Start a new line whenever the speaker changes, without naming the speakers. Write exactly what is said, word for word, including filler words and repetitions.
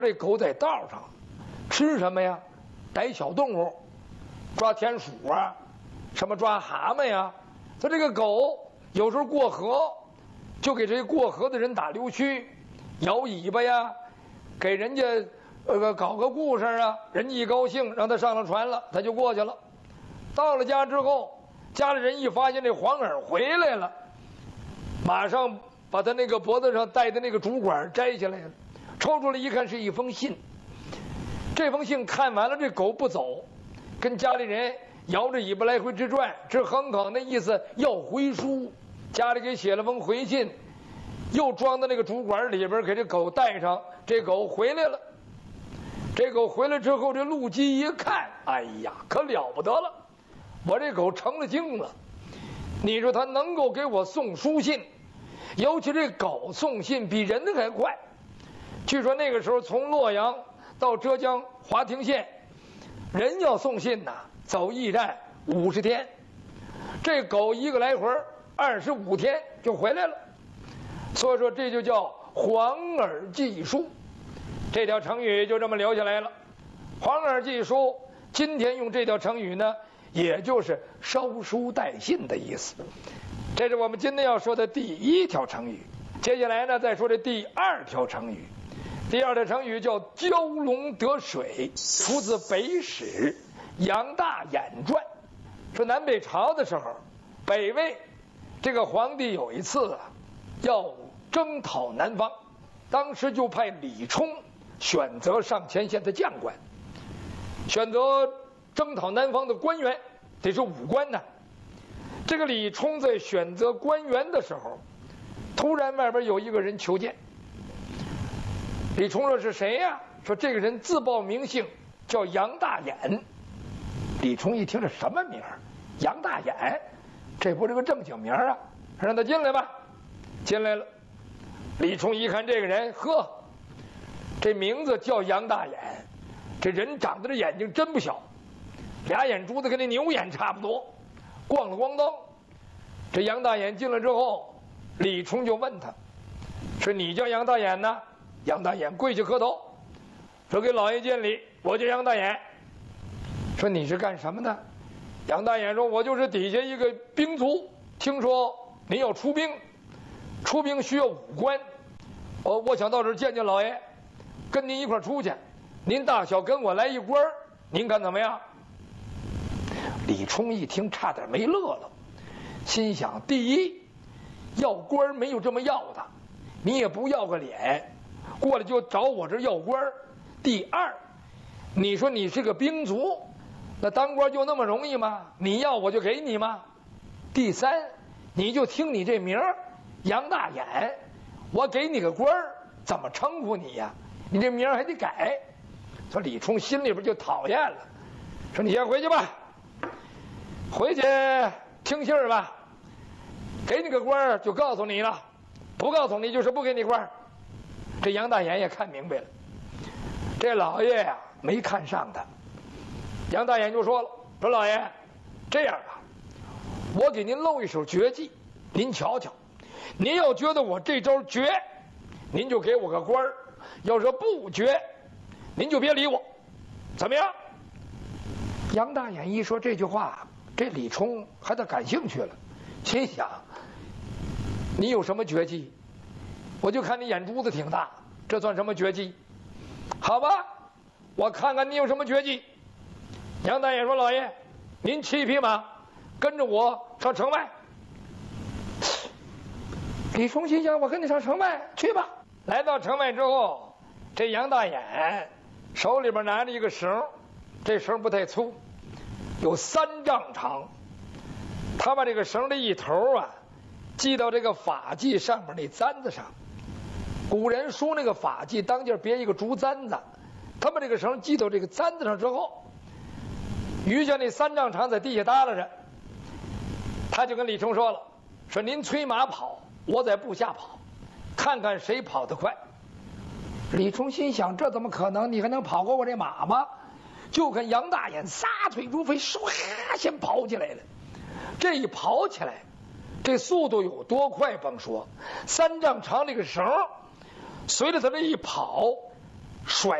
这狗在道上吃什么呀？逮小动物，抓田鼠啊，什么抓蛤蟆呀。他这个狗有时候过河，就给这些过河的人打溜须，摇尾巴呀，给人家呃搞个故事啊，人家一高兴，让他上了船了，他就过去了。到了家之后，家里人一发现这黄耳回来了，马上把他那个脖子上戴的那个竹管摘下来了，抽出来一看是一封信。这封信看完了，这狗不走，跟家里人摇着尾巴来回直转，直哼哼，那意思要回书。家里给写了封回信，又装到那个竹管里边，给这狗带上。这狗回来了。这狗回来之后，这陆基一看，哎呀，可了不得了！我这狗成了精了。你说他能够给我送书信，尤其这狗送信比人还快。据说那个时候从洛阳到浙江华亭县，人要送信呐，走驿站五十天，这狗一个来回二十五天就回来了。所以说这就叫黄耳记书，这条成语就这么留下来了。黄耳记书，今天用这条成语呢，也就是捎书带信的意思。这是我们今天要说的第一条成语。接下来呢，再说这第二条成语。第二条成语叫蛟龙得水，出自《北史·杨大眼传》。说南北朝的时候，北魏这个皇帝有一次啊，要征讨南方，当时就派李冲选择上前线的将官，选择征讨南方的官员，得是武官呢。这个李冲在选择官员的时候，突然外边有一个人求见。李冲说是谁呀？说这个人自报名姓，叫杨大眼。李冲一听这什么名儿？杨大眼，这不是个正经名啊？让他进来吧。进来了。李冲一看这个人，呵，这名字叫杨大眼，这人长得这眼睛真不小，俩眼珠子跟那牛眼差不多，咣了咣当。这杨大眼进来之后，李冲就问他，说你叫杨大眼呢？杨大眼跪下磕头，说给老爷见礼，我叫杨大眼。说你是干什么的？杨大眼说，我就是底下一个兵卒，听说您要出兵，出兵需要武官，我我想到这儿见见老爷，跟您一块儿出去，您大小跟我来一官，您看怎么样？李冲一听差点没乐了，心想，第一，要官没有这么要的，你也不要个脸过来就找我这要官。第二，你说你是个兵卒，那当官就那么容易吗？你要我就给你吗？第三，你就听你这名儿杨大眼，我给你个官儿，怎么称呼你呀？你这名儿还得改。说李冲心里边就讨厌了，说你先回去吧，回去听信儿吧，给你个官儿就告诉你了，不告诉你就是不给你官儿。这杨大眼也看明白了，这老爷呀、啊、没看上他。杨大眼就说了，说老爷，这样吧，我给您露一手绝技，您瞧瞧，您要觉得我这招绝，您就给我个官儿，要是不绝，您就别理我，怎么样？杨大眼一说这句话，这李冲还得感兴趣了，心想，你有什么绝技？我就看你眼珠子挺大，这算什么绝技？好吧，我看看你有什么绝技。杨大眼说，老爷，您骑一匹马跟着我上城外。李冲心想，我跟你上城外去吧。来到城外之后，这杨大眼手里边拿着一个绳，这绳不太粗，有三丈长。他把这个绳的一头啊系到这个发髻上面那簪子上。古人说那个发髻当间别一个竹簪子，他把这个绳系到这个簪子上之后，余下那三丈长在地下耷拉着。他就跟李冲说了，说您催马跑，我在步下跑，看看谁跑得快。李冲心想，这怎么可能？你还能跑过我这马吗？就看杨大眼撒腿如飞，唰先跑起来了。这一跑起来，这速度有多快甭说，三丈长这个绳随着他这一跑， 甩